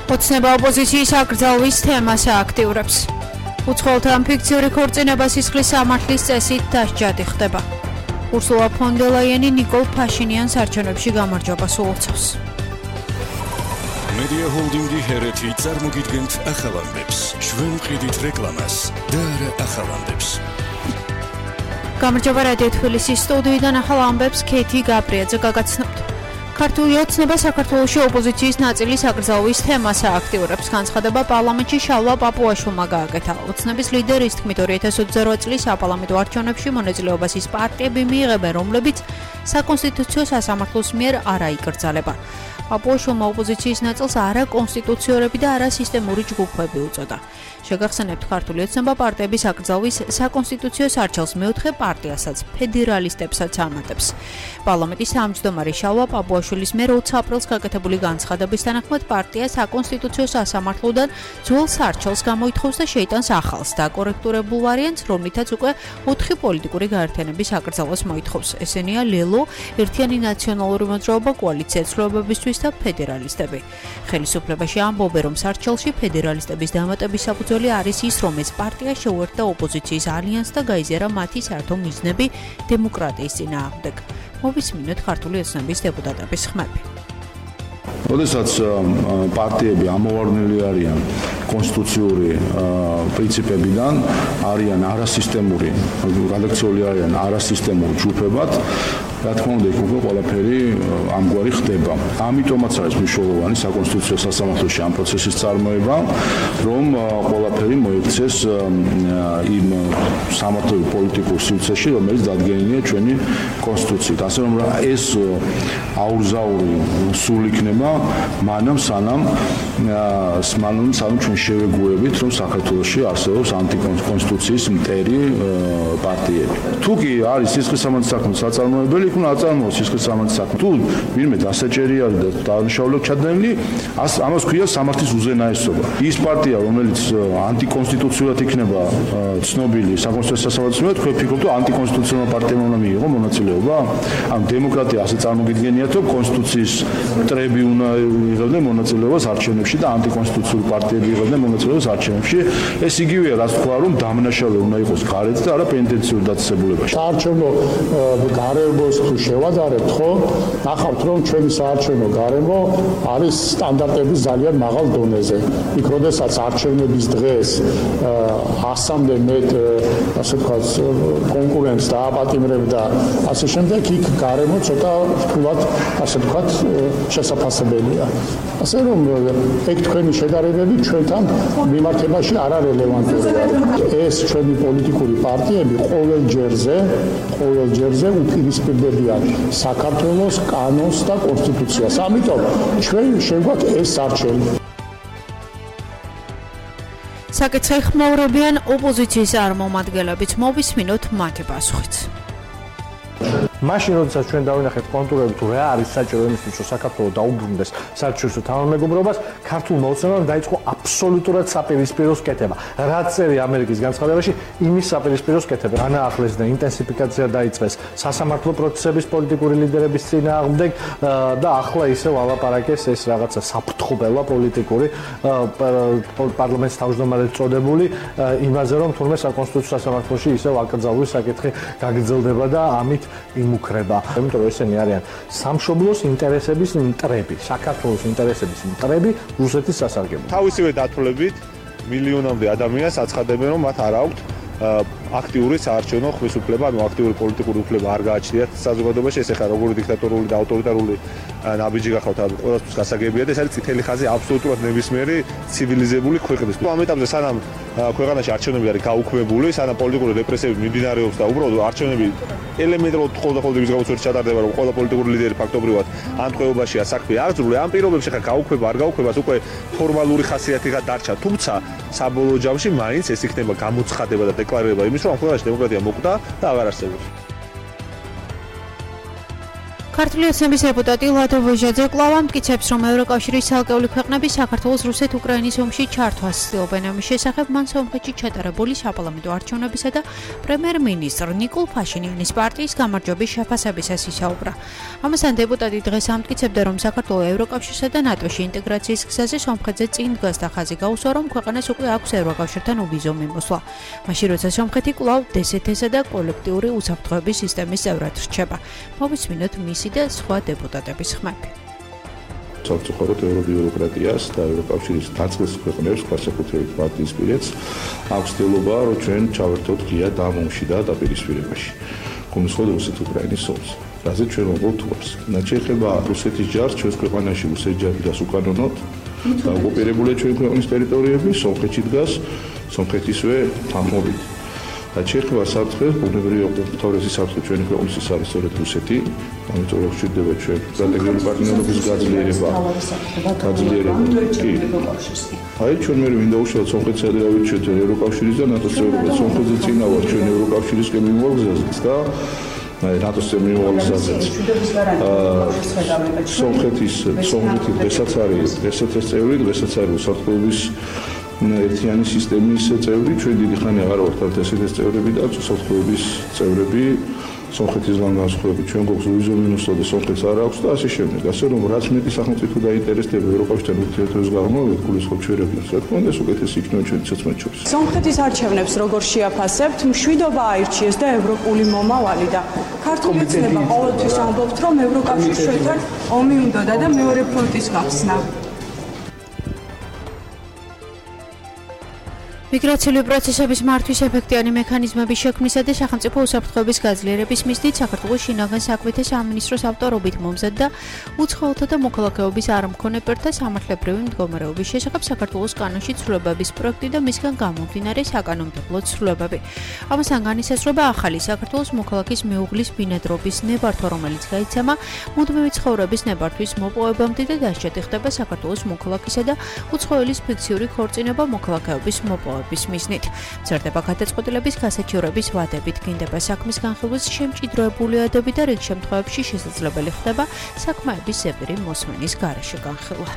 ოცნება ოპოზიციის აკრძალვის თემას ააქტიურებს. უცხოელთა ამ ფიქციური ქორწინება სისხლის სამართლის წესით დასჯადი ხდება. Ურსულა ფონ დერ ლაიენი ნიკოლ ფაშინიანს არჩევნებში გამარჯვებას უწევს. Media Holding-ი ჰერეთი წარმოგიდგენთ ახალ ამბებს. ჩვენ ვყიდით რეკლამას და არა ახალ ამბებს. გამარჯობა რადიო თბილისის სტუდიიდან ახალ ამბებს ქეთი გაბრიაძე გაგაცნობთ. ქართული ოცნება საქართველოში ოპოზიციის ნაწილის აკრძალვის თემას ააქტიურებს. განცხადება პარლამენტში შალვა პაპუაშვილმა გააკეთა. ოცნების ლიდერის თქმით 2028 წლის საპარლამენტო არჩევნებში მონაწილეობას ის პარტიები მიიღებენ, რომლებიც საკონსტიტუციო სასამართლოს მიერ არ აიკრძალება. პაპუაშვილმა ოპოზიციის ნაწილს არაკონსტიტუციურები და არასისტემური ჯგუფები უწოდა. შეგახსენებთ, ქართული ოცნება პარტიების აკრძალვის საკონსტიტუციო სარჩელს მეოთხე პარტიასაც, ფედერალისტებსაც ამატებს. პარლამენტის თავმჯდომარე შალვა პაპუაშვილის მიერ 20 აპრილს გაკეთებული განცხადების თანახმად პარტია საკონსტიტუციო სასამართლოდან ძველ სარჩელს გამოითხოვს და შეიტანს ახალს და კორექტურებულ ვარიანტს, რომლითაც უკვე 4 პოლიტიკური გაერთიანების აკრძალვას მოითხოვს. ესენია ლელო, ერთიანი ნაციონალური მოძრაობა, კოალიცია ცვლილებებისთვის და ფედერალისტები. ხელისუფლებაში ამბობენ, რომ სარჩელში ფედერალისტების დამატების საფუძველი არის ის, რომ ეს პარტია შეუერთდა ოპოზიციის ალიანსს და გაიზიარა მათი საერთო მიზნები დემოკრატიის წინააღმდეგ. მოვისმინოთ ქართული ოცნების დეპუტატების ხმები. როდესაც პარტიები ამოვარდნილი არიან კონსტიტუციური პრინციპებიდან, არიან არასისტემური, გადაქცეული არიან არასისტემურ ჯგუფებად, რა თქმა უნდა, იქ უკვე ყველაფერი ამგვარი ხდება. ამიტომაც არის მნიშვნელოვანი საკონსტიტუციო სასამართლოში ამ პროცესის წარმოება, რომ ყველაფერი მოიქცეს იმ სამართლებრივ პოლიტიკურ სივრცეში, რომელიც დადგენილია ჩვენი კონსტიტუციით. ასე რომ ეს აურზაური სულ იქნება მანამ სანამ ჩვენ შევეგუებით, რომ საქართველოში არსებობს ანტიკონსტიტუციის მტერი პარტიები. თუ კი არის სისხლის სამართლის საქმის საწარმოებელი, იქ უნდა აწარმოოს სისხლის სამართლის საქმე. თუ ვინმე დასაჭერი არის და დანიშნულებით ჩადენილი, ამას ქვია სამართლის უზენაესობა. ის პარტია, რომელიც ანტიკონსტიტუციურად იქნება ცნობილი საკონსტიტუციო სასამართლოს მიერ, თქვენ ფიქრობთ, რომ ანტიკონსტიტუციური პარტიამ უნდა მიიღო მონაწილეობა? ამ დემოკრატია ასე წარმოგიდგენიათ, რომ კონსტიტუციის მტრები უნდა იღებდნენ მონაწილეობას არჩევნებში და ანტიკონსტიტუციური პარტიები იღებდნენ მონაწილეობას არჩევნებში. ეს იგივეა, რაც თქვა, რომ დამნაშავე უნდა იყოს გარეთ და არა პენტენციური დაწესებულებაში. საარჩევნო გარემოს თუ შევადარებთ, ხო? ნახავთ, რომ ჩვენი საარჩევნო გარემო არის სტანდარტების ძალიან მაღალ დონეზე. იქ როდესაც არჩევნების დღეს 100-მდე მეტ, ასე ვთქვათ, კონკურენტს დააპატიმრებდა, ასე შემდეგ, იქ გარემო ცოტა რთულად, ასე ვთქვათ, შესაძლებელია. ასე რომ ეგ თქვენი შედარებები ჩვენთან მიმართებაში არარელევანტური არის. ეს ჩვენი პოლიტიკური პარტიები ყოველ ჯერზე უპირისპირდებიან საქართველოს კანონს და კონსტიტუციას. ამიტომ ჩვენ შეგვაქვს ეს არჩევანი. საკითხი ხმაურებიან ოპოზიციის წარმომადგენლებიც, მოვისმინოთ მათი პასუხიც. მაშინ, როდესაც ჩვენ დავინახეთ კონტურები თუ რა არის საჭირო იმისთვის, რომ საქართველოს დაუბრუნდეს საერთაშორისო თანამეგობრობას, ქართულმა ოცნებამ დაიწყო აბსოლუტურად საპირისპიროს კეთება. რაც წერია ამერიკის განცხადებაში, იმის საპირისპიროს კეთება. განაახლეს და ინტენსიფიკაცია დაიწყეს სასამართლო პროცესების პოლიტიკური ლიდერების წინააღმდეგ და ახლა ისევ ალაპარაკეს ეს რაღაცა საფრთხობელა პოლიტიკური პარლამენტის თავმჯდომარედ წოდებული იმაზე, რომ თურმე საკონსტიტუციო სასამართლოში ისევ აკრძალვის საკითხი გაგრძელდება და ამით იმუქრება. იმიტომ რომ ესენი არიან სამშობლოს ინტერესების მტრები, საქართველოს ინტერესების მტრები რუსეთის სასარგებლოდ. თავისივე დათვლებით მილიონამდე ადამიანს აცხადებენ, რომ მათ არ აქვთ აქტიური საარჩევნო ხმისუფლება, ანუ აქტიური პოლიტიკური უფლება არ გააჩნიათ საზოგადოებაში. ეს ახლა როგორი დიქტატორული და ავტორიტარული ნაბიჯი გახავთ, ყველასთვის გასაგებია და ეს არის წითელი ხაზი აბსოლუტურად ნებისმიერი ცივილიზებული ქვეყნის. ამ ეტაპზე სანამ ქვეყანაში არჩევნები არის გაუქმებული, სანამ პოლიტიკური რეპრესიები მიმდინარეობს და უბრალოდ არჩევნები ელემენტარულად ხოლმე იმის გამო ჩატარდება, რომ ყველა პოლიტიკური ლიდერი ფაქტობრივად ამ ტყვეობაშია საქმე აღძრული. ამ პირობებში ხა გაუქმება არ გაუქმებას უკვე ფორმალური ხასიათი დარჩა, თუმცა საბოლოო ჯამში მაინც ეს იქნება გამოცხადება და დეკლარირება იმის, რომ ამ ქვეყანაში დემოკრატია მოკვდა და აღარ არსებობს. ქართული ოცნების დეპუტატი ლადო ვოჟაძე კვლავ ამტკიცებს, რომ ევროკავშირის ცალკეული ქვეყნები საქართველოს რუსეთ-უკრაინის ომში ჩართვას ცდილობენ. ამის შესახებ მან სომხეთში ჩატარებული საპარლამენტო არჩევნებისა და პრემიერ-მინისტრ ნიკოლ ფაშინიანის პარტიის გამარჯვების შეფასებისას ისაუბრა. ამასთან დეპუტატი დღეს ამტკიცებდა, რომ საქართველო ევროკავშირსა და ნატოში ინტეგრაციის გზაზე სომხეთზე წინ დგას და ხაზი გაუსვა, რომ ქვეყანას უკვე აქვს ევროკავშირთან უბიზო მიმოსვლა. მაშინ როცა სომხეთი კვლავ DST-სა და კოლექტიური უსაფრთხოების სისტემის წევრად რჩება. მოვისმინოთ მისი და სხვა დეპუტატების ხმები. სამწუხაროდ ევრობიუროკრატიას და ევროკავშირის დაწყის ქვეყნებს განსაკუთრებით მათისპირეთს აქვს ცდილობა, რომ ჩვენ ჩავერთოთ ღია და მომში და დაპირისპირებაში. გულისხმობ რუსეთ-უკრაინის ომს. რაზე ჩვენ ვუყურებთ თვალს. შეიძლება რუსეთის ჯარს ჩვენს ქვეყანაში რუსეთის ჯარი დგას უკანონოდ და ოკუპირებულია ჩვენი ქვეყნის ტერიტორიები, სომხეთში დგას სომხეთისვე თანხმობით. შეიძლება საფრთხეს ბუნებრივი უმთავრესი საფრთხე ჩვენი ქვეყნის ის არის სწორედ რუსეთი, ამიტომ გვჭირდება ჩვენ სტრატეგიული პარტნიორობის გაძლიერება. აი ჩვენ მე მინდა უშუალოდ სომხეთსა და დავირჩიოთ ევროკავშირის და ნატოს წევრობა. სომხეთზე წინა ვარ ჩვენ ევროკავშირისკენ მიმოვალგზაზეც და ნატოს მიმოვალგზაზეც. სომხეთის დღესაც არის DST-ის წევრი, დღესაც არის უსაფრთხოების ერთიანი სისტემის წევრი, ჩვენ დიდი ხანი აღარ ვართ DST-ის წევრები და უსაფრთხოების წევრები, სომხეთის განსხვავებით ჩვენ გვაქვს უბიზო მინუსლა და სომხეთს არ აქვს და ასე შემდეგ. ასე რომ რაც მეტი სახელმწიფო დაინტერესდება ევროკავშირთან ურთიერთობის გაღრმავებით, გულისხმობ ჩვენებს, რა თქმა უნდა, უკეთესი იქნება ჩვენი ცოცხლად შორის. სომხეთის არჩევნებს როგორ შეაფასებთ? მშვიდობა აირჩიეს და ევროპული მომავალი და ქართული ოცნება ყოველთვის ამბობთ, რომ ევროკავშირს ჩვენთან ომი უნდოდა და მეორე ფრონტის გახსნა. მიგრაციული პროცესების მართვის ეფექტიანი მექანიზმების შექმნისა და სახელმწიფო უსაფრთხოების გაძლიერების მიზნით საქართველოს შინაგან საქმეთა სამინისტროს ავტორობით მომზადდა უცხოელთა და მოქალაქეობის არმქონე პირთა სამართლებრივი მდგომარეობის შესახებ საქართველოს კანონში ცვლილებების პროექტი და მისგან გამომდინარე საკანონმდებლო ცვლილებები. ამასთან განისაზღვრება ახალი საქართველოს მოქალაქის მეუღლის ბინადრობის ნებართვა, რომელიც გაიცემა მუდმივი ცხოვრების ნებართვის მოპოვებამდე და დასჯადი ხდება საქართველოს მოქალაქისა და უცხოელის ფიქციური ქორწინება მოქალაქეობის მოპოვებამდე. მიზნით. მცირდება გადაწყვეტილების გასაჩივრების ვადებით, გინდება საქმის განხილვის შემჭიდროებული ადები და რიგ შემთხვევებში შესაძლებელი ხდება საქმეების ზეპირი მოსმენის გარეშე განხილვა.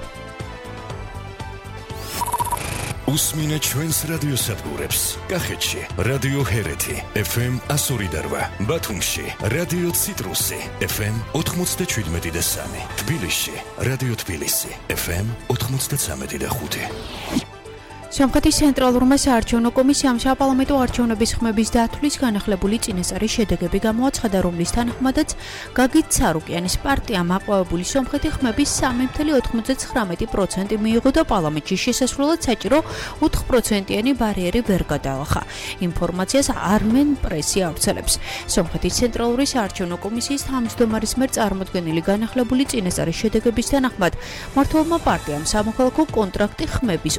უსმინეთ ჩვენს რადიოსადგურებს. კახეთში რადიო ჰერეთი FM 102.8, ბათუმში რადიო ციტრუსი FM 97.3, თბილისში რადიო თბილისი FM 93.5. სომხეთის ცენტრალურმა საარჩევნო კომისიამ საპარლამენტო არჩევნების ხმების დათვლის განახლებული წინასწარი შედეგები გამოაცხადა, რომლის თანახმადაც გაგით ცარუკიანის პარტიამ აყვავებული სომხეთი ხმების 3.99% მიიღო და პარლამენტში შესასვლელად საჭირო 4%-იანი ბარიერი ვერ გადაალახა. ინფორმაციას Armen პრესი ავრცელებს. სომხეთის ცენტრალური საარჩევნო კომისიის თავმჯდომარის მიერ წარმოდგენილი განახლებული წინასწარი შედეგების თანახმად მმართველმა პარტიამ სამოქალაქო კონტრაქტი ხმების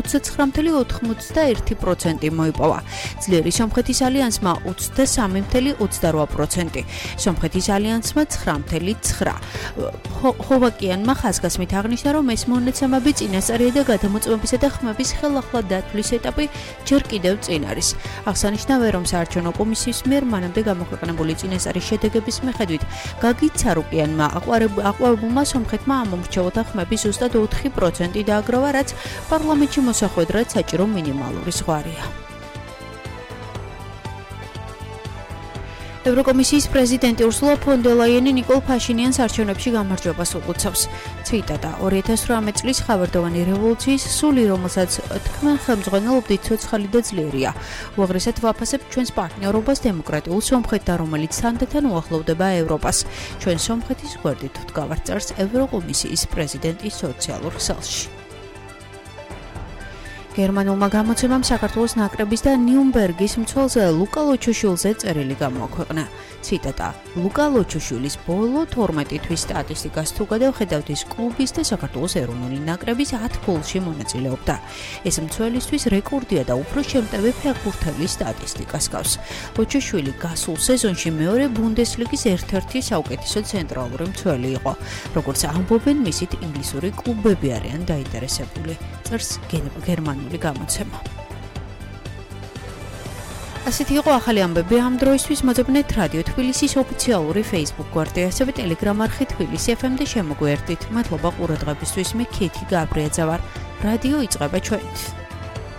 49.81% მოიპოვა. ძლიერი სომხეთის ალიანსმა 23.28%, სომხეთის ალიანსმა 9.9%. ხოვაკიანმა ხაზგასმით აღნიშნა, რომ ეს მონაცემები წინასწარია და გადამოწმებისა და ხმების ხელახლა დათვლის ეტაპი ჯერ კიდევ წინ არის. აღსანიშნავია, რომ საარჩევნო კომისიის მიერ მანამდე გამოქვეყნებული წინასწარი შედეგების მიხედვით გაგით ცარუკიანმა აყვავებულმა სომხეთმა ამომრჩეველთა ხმების ზუსტად 4% დააგროვა, რაც პარლამენტში მოსახვედრად საჭირო მინიმალური ზღვარია. ევროკომისიის პრეზიდენტი ურსულა ფონ დერ ლაიენი ნიკოლ ფაშინიანს არჩევნებში გამარჯვებას უწევს. ციტატა: 2018 წლის ხავერდოვანი რევოლუციის სული, რომელსაც თქვენ ხელმძღვანელობდით, ცოცხალი და ძლიერია. უაღრესად ვაფასებთ ჩვენს პარტნიორობას დემოკრატიულ სომხეთთან, რომელიც თანდათან უახლოვდება ევროპას. ჩვენ სომხეთის გვერდით ვდგავართ, წერს ევროკომისიის პრეზიდენტი სოციალურ ქსელში. გერმანულმა გამოცემამ საქართველოს ნაკრების და ნიუნბერგის მცველზე ლუკა ლოჩოშვილზე წერილი გამოაქვეყნა. ციტატა: ლუკა ლოჩოშვილის ბოლო 12 თვის სტატისტიკას თუ გადავხედავთ, ის კლუბის და საქართველოს ეროვნული ნაკრების 10 გოლში მონაწილეობდა. ეს მცველისთვის რეკორდია და უფრო შემტევი ფეხბურთელის სტატისტიკას გავს. ლოჩოშვილი გასულ სეზონში მეორე ბუნდესლიგის ერთ-ერთი საუკეთესო ცენტრალური მცველი იყო. როგორც ამბობენ, მისით ინგლისური კლუბები არიან დაინტერესებული. წერს გერმანული გამოცემა. ასეთი იყო ახალი ამბები ამ დროისთვის. მოძებნეთ რადიო თბილისის ოფიციალური Facebook გვერდი, ასევე Telegram არხი თბილისი FM და შემოგვერდით. მადლობა ყურადღებისთვის. მე ქეთი გაბრიაძე ვარ. რადიო იწყება ჩვენით.